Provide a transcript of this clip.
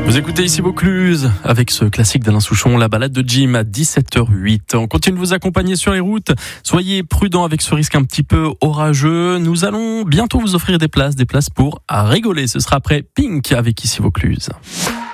Vous écoutez ici Vaucluse avec ce classique d'Alain Souchon, la balade de Jim à 17h08. On continue de vous accompagner sur les routes. Soyez prudents avec ce risque un petit peu orageux. Nous allons bientôt vous offrir des places pour rigoler. Ce sera après Pink avec ici Vaucluse.